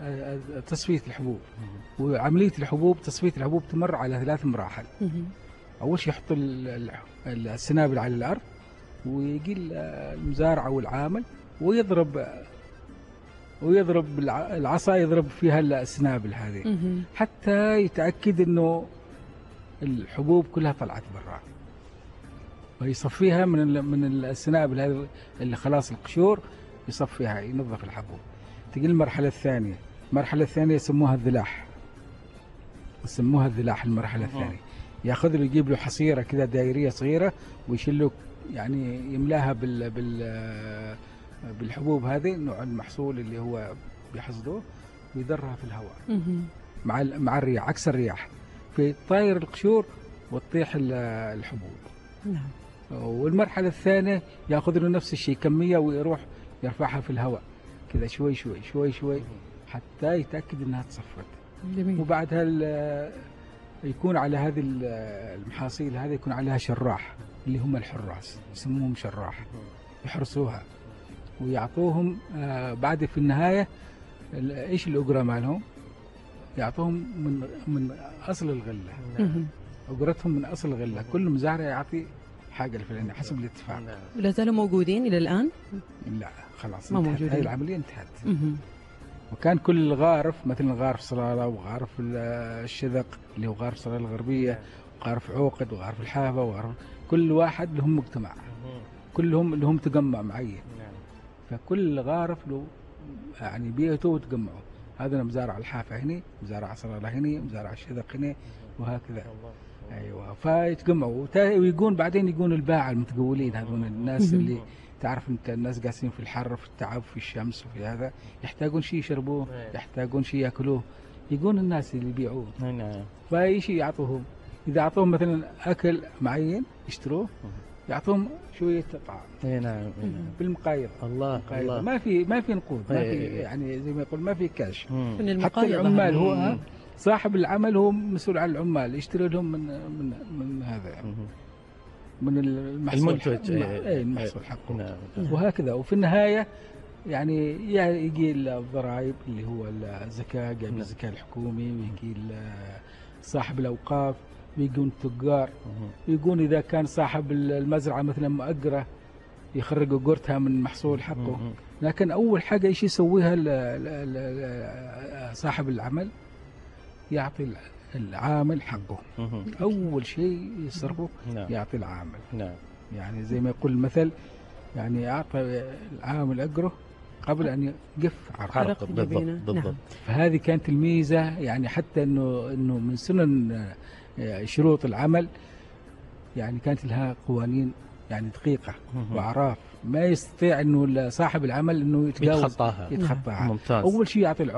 تصفية الحبوب. وعملية تصفية الحبوب تمر على 3 مراحل. أول شيء يحط السنابل على الأرض، ويجي المزارع أو العامل ويضرب العصا، يضرب فيها السنابل هذه حتى يتأكد إنه الحبوب كلها طلعت برا، ويصفيها من السنابل هذه اللي خلاص القشور، يصفيها ينظف الحبوب. تجي المرحلة الثانية يسموها الذلاح. المرحلة الثانية ياخذ له، يجيب له حصيرة كذا دائرية صغيرة، ويشيل له يعني يملاها بالحبوب هذه، نوع المحصول اللي هو بيحصدوه، ويذرها في الهواء مع الرياح، عكس الرياح، في طاير القشور وتطيح الحبوب. نعم. والمرحلة الثانية ياخذ له نفس الشيء، كمية، ويروح يرفعها في الهواء كذا شوي شوي شوي شوي حتى يتأكد انها تصفت. جميل. وبعدها يكون على هذه المحاصيل هذه يكون عليها شراح، اللي هم الحراس، يسموهم شراح، يحرسوها ويعطوهم بعد في النهاية ايش الأجرة مالهم؟ يعطوهم من أصل الغلة. أجرتهم من أصل الغلة. كل مزارع يعطي حاجة الفلانية حسب الاتفاق. لا زالوا موجودين إلى الآن؟ لا خلاص ما موجودين. هذه العملية انتهت. وكان كل غارف، مثل غارف صلالة وغارف الشذق اللي هو غارف صلالة الغربية، وغارف عوقد وغارف الحافة، وغارف كل واحد لهم مجتمع، كلهم لهم تجمع معين. فكل غارف له يعني بيئته وتجمعه. هذا مزارع الحافة هنا، مزارع صلالة هنا، مزارع الشذق هنا، وهكذا. ايوه، فيتجمعوا ويكون بعدين يكون الباعة المتجولين، هذول الناس اللي تعرف انت، الناس قاسين في الحر، في التعب، في الشمس، وفي هذا، يحتاجون شيء يشربوه، يحتاجون شيء ياكلوه، يكون الناس اللي يبيعوه. فاي شيء يعطوهم. اذا اعطوهم مثلا اكل معين يشتروه، يعطوهم شويه طعام. نعم. بالمقايضه. الله. ما في نقود، ما في يعني زي ما يقول ما في كاش. حتى العمال هو صاحب العمل هو مسؤول عن العمال، يشتري لهم من هذا يعني. من المحصول المحصول حقه. نعم. وهكذا. وفي النهاية يعني يجي الضرائب اللي هو الزكاة، جايب الزكاة الحكومي، ويجي صاحب الأوقاف، ويجون التجار، يقول إذا كان صاحب المزرعة مثلا مؤجرة يخرج أجرتها من المحصول حقه. لكن أول حاجة إيش يسويها صاحب العمل؟ يعطي العامل حقه. أول شيء يصرفه يعطي العامل. يعني زي ما يقول المثل، يعني أعطى العامل أجره قبل أن يقف عرقه. بالضبط. فهذه كانت الميزة، يعني حتى إنه من سنن شروط العمل، يعني كانت لها قوانين يعني دقيقة وأعراف، ما يستطيع إنه صاحب العمل إنه يتخطاها. ممتاز. أول شيء يعطي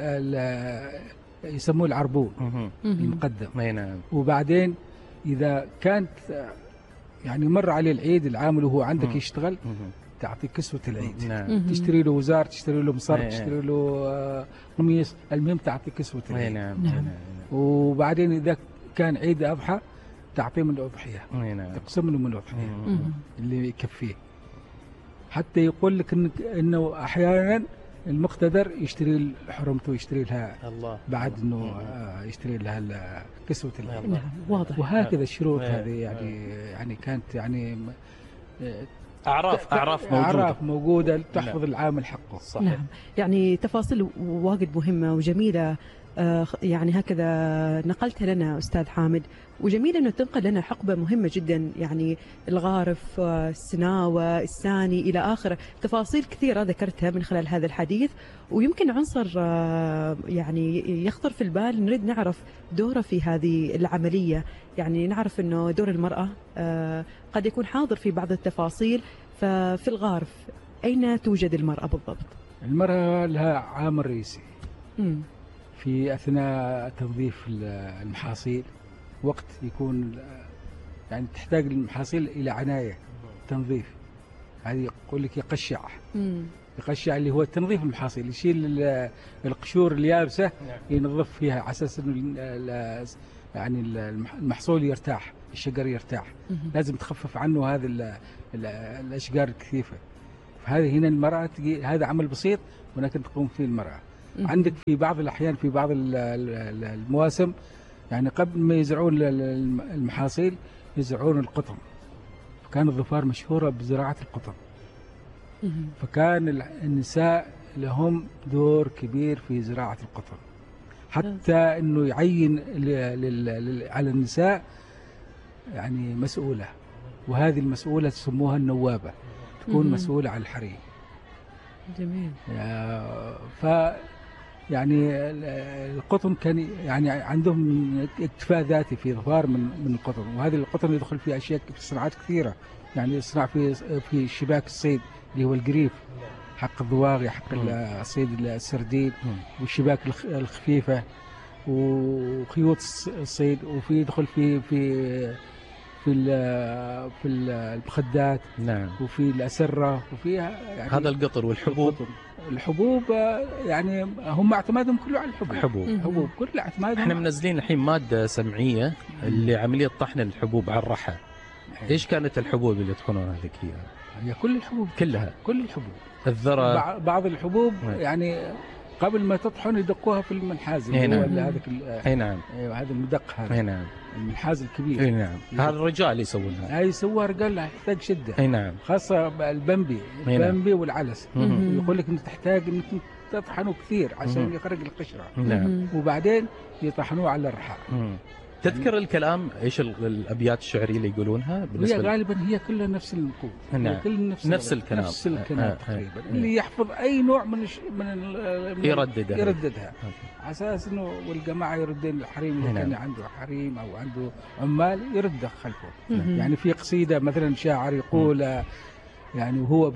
يسموه العربون المقدم. نعم. وبعدين إذا كانت يعني مر عليه العيد العامل وهو عندك يشتغل، تعطي كسوة العيد. تشتري له وزار، تشتري له مصر، تشتري له قميص، المهم تعطي كسوة العيد. نعم. وبعدين إذا كان عيد أضحى تعطيه من الأضحية. تقسم له من الأضحية اللي يكفيه. حتى يقول لك إنه أحيانا المقتدر يشتري حرمته، يشتري لها بعد انه يشتري لها كسوة العيد. نعم. واضح. وهكذا الشروط هذه يعني كانت يعني اعراف موجودة تحفظ العامل حقه. صحيح. نعم. يعني تفاصيل واجد مهمة وجميلة، يعني هكذا نقلتها لنا أستاذ حامد، وجميل أنه تنقل لنا حقبة مهمة جدا، يعني الغارف، السناوة، الساني إلى آخره، تفاصيل كثيرة ذكرتها من خلال هذا الحديث. ويمكن عنصر يعني يخطر في البال، نريد نعرف دوره في هذه العملية. يعني نعرف أنه دور المرأة قد يكون حاضر في بعض التفاصيل، ففي الغارف أين توجد المرأة بالضبط؟ المرأة لها عامل رئيسي في أثناء تنظيف المحاصيل. وقت يكون يعني تحتاج المحاصيل إلى عناية تنظيف، هذه يقول لك يقشع اللي هو تنظيف المحاصيل، يشيل القشور اليابسة ينظف فيها على أساس إنه يعني المحصول يرتاح، الشجر يرتاح. لازم تخفف عنه هذه الأشجار الكثيفة. فهذه هنا المرأة هذا عمل بسيط ولكن تقوم فيه المرأة. عندك في بعض الأحيان في بعض المواسم يعني قبل ما يزرعون المحاصيل يزرعون القطن، فكان الظفار مشهورة بزراعة القطن، فكان النساء لهم دور كبير في زراعة القطن، حتى أنه يعين على النساء يعني مسؤولة، وهذه المسؤولة تسموها النوابة، تكون مسؤولة عن الحريم. جميل. ف يعني القطن كان يعني عندهم اكتفاء ذاتي في ظفار من القطن، وهذه القطن يدخل فيها اشياء في صناعات كثيره، يعني يصنع في شباك الصيد اللي هو القريف حق الضواغي، حق الصيد السردين، والشباك الخفيفه، وخيوط الصيد، وفي يدخل في المخدات، نعم، وفي الأسرة، وفيها يعني هذا القطر. والحبوب، الحبوب يعني هم اعتمادهم كله على الحبوب. حبوب كل اعتمادهم. احنا منزلين الحين مادة سمعية لعملية طحن الحبوب على الرحى. ايش كانت الحبوب اللي تكونونها ذكية؟ هي كل الحبوب، كل الحبوب، الذرة، بعض الحبوب يعني قبل ما تطحن يدقوها في المنحاز اللي هو هذاك اي نعم، هذا المدق هذا، اي نعم، المنحاز الكبير، اي نعم، هذا الرجال يسوونها، هاي يسووها رجال، يحتاج شده، اي نعم، خاصه البمبي والعلس، يقول لك انت تحتاج انك تطحنه كثير عشان يخرج القشره، نعم، وبعدين يطحنوه على الرحى. تذكر الكلام ايش الابيات الشعريه اللي يقولونها؟ هي غالبا هي كلها نفس النقود، نعم، نفس الكلام، تقريبا، اللي يحفظ اي نوع من يرددها على اساس انه والجماعه يردين الحريم، اذا كان عنده حريم او عنده عمال يرد خلفه. يعني في قصيده مثلا شاعر يقول يعني وهو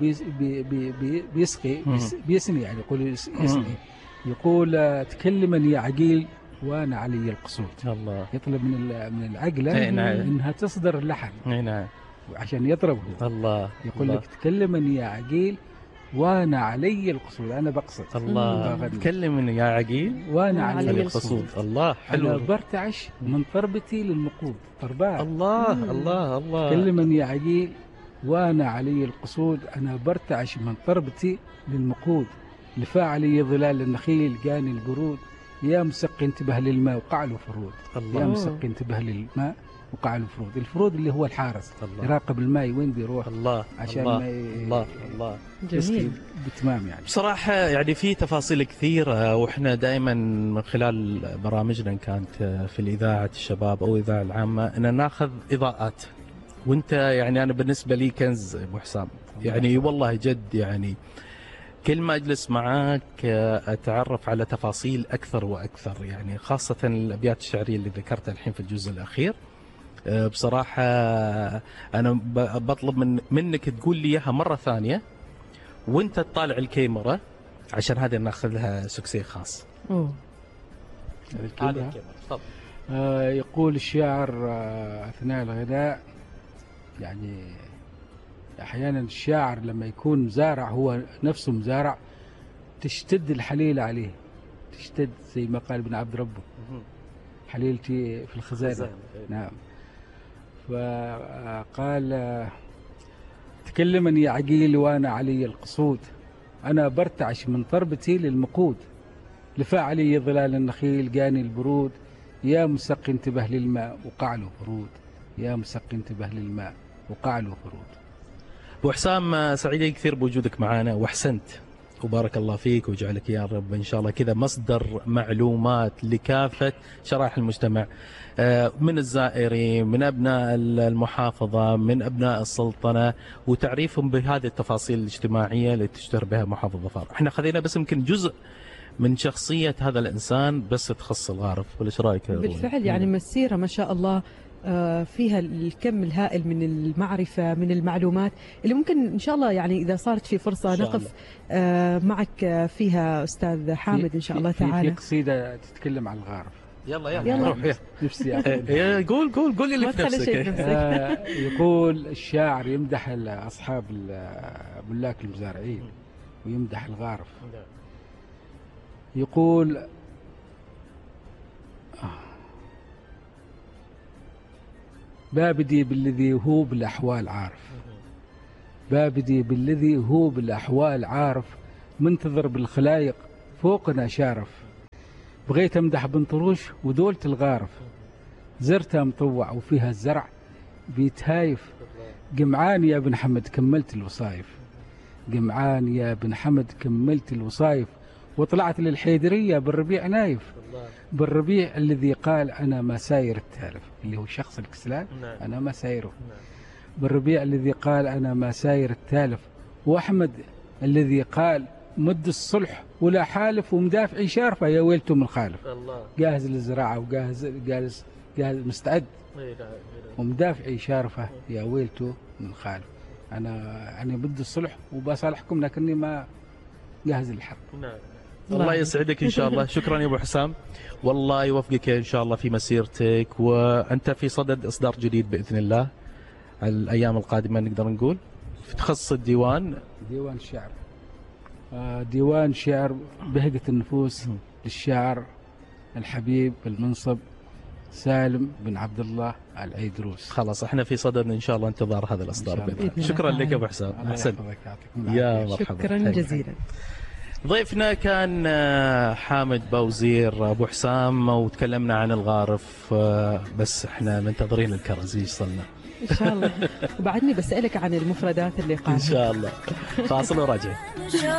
بيسقي بيسني، يعني يقول يسني، يقول تكلمني يا عقيل وانا علي القصود. الله، يطلب من العقله انها تصدر اللحن عشان يطربه. الله، يقول لك تكلمني يا عقيل وانا علي القصود، انا بقصد. الله، تكلمني يا عقيل وانا علي القصود. الله، حلو. انا برتعش من طربتي للمقود، طربات. الله، الله، الله. تكلمني يا عقيل وانا علي القصود، انا برتعش من طربتي للمقود، لفاعلي ظلال النخيل جاني القرود، يا مسقي انتبه للماء وقع له فرود. الله. يا مسقي انتبه للماء وقع له فرود. الفرود اللي هو الحارس، الله. يراقب الماء وين بيروح. الله، عشان الله. ما الله، الله. جميل بتمام. يعني بصراحة يعني في تفاصيل كثيرة، وإحنا دائما من خلال برامجنا كانت في الإذاعة الشباب أو الإذاعة العامة أن ناخذ إضاءات، وأنت يعني أنا بالنسبة لي كنز أبو حسام، يعني والله جد، يعني كل ما أجلس معك أتعرف على تفاصيل أكثر وأكثر، يعني خاصة الأبيات الشعرية اللي ذكرتها الحين في الجزء الأخير. بصراحة أنا بطلب منك تقول لي إياها مرة ثانية وأنت تطالع الكاميرا، عشان هذه ناخذ لها سكسي خاص. هذه تفضل. يقول الشاعر أثناء الغداء، يعني أحيانا الشاعر لما يكون مزارع، هو نفسه مزارع، تشتد الحليلة عليه، تشتد زي ما قال ابن عبد ربه، حليلتي في الخزانة. نعم. فقال تكلمني يا عقيل وانا علي القصود، انا برتعش من طربتي للمقود، لفاعلي ظلال النخيل جاني البرود، يا مسقي انتبه للماء وقع له فرود، يا مسقي انتبه للماء وقع له فرود. ابو حسام، سعيدين كثير بوجودك معنا، واحسنت وبارك الله فيك، وجعلك يا رب ان شاء الله كذا مصدر معلومات لكافه شرائح المجتمع، من الزائرين، من ابناء المحافظه، من ابناء السلطنه، وتعريفهم بهذه التفاصيل الاجتماعيه اللي تشتهر بها محافظه ظفار. احنا خذينا بس يمكن جزء من شخصيه هذا الانسان بس تخص الغارف، ولا ايش رايك؟ بالفعل يعني مسيره ما شاء الله فيها الكم الهائل من المعرفة، من المعلومات اللي ممكن إن شاء الله يعني إذا صارت في فرصة نقف معك فيها أستاذ حامد إن شاء الله تعالى. في قصيدة تتكلم عن الغارف. يلا روح. نفسي قول اللي في نفسك. يقول الشاعر يمدح أصحاب ملاك المزارعين ويمدح الغارف. يقول بابدي بالذي هو بالأحوال عارف، بابدي بالذي هو بالأحوال عارف، منتظر بالخلايق فوقنا شارف، بغيت أمدح بن طروش ودولة الغارف، زرتها مطوع وفيها الزرع بيتهايف، قمعان يا بن حمد كملت الوصايف، قمعان يا بن حمد كملت الوصايف، وطلعت للحيدرية بالربيع نايف، بالربيع الذي قال أنا ما ساير التالف، اللي هو الشخص الكسلان أنا ما سايره، بالربيع الذي قال أنا ما ساير التالف، وأحمد الذي قال مد الصلح ولا حالف، ومدافعي شارفة يا ويلته من خالف، جاهز للزراعة وجاهز مستعد، ومدافعي شارفة يا ويلته من خالف. أنا يعني بدي الصلح وبصالحكم لكني ما جاهز للحرب. الله يسعدك إن شاء الله. شكرا يا أبو حسام، والله يوفقك إن شاء الله في مسيرتك، وأنت في صدد إصدار جديد بإذن الله الأيام القادمة، نقدر نقول في تخصص الديوان، ديوان شعر، ديوان شعر بهجة النفوس للشاعر الحبيب المنصب سالم بن عبد الله العيدروس. خلاص احنا في صدد ان شاء الله انتظار هذا الاصدار بإذن الله. شكرا لك ابو حسام، احسن يا مرحبا، شكرا جزيلا. ضيفنا كان حامد بوزير ابو حسام، وتكلمنا عن الغارف، بس احنا منتظرين الكرز يوصلنا ان شاء الله. وبعدني بسألك عن المفردات اللي قالها ان شاء الله. فاصل وراجع.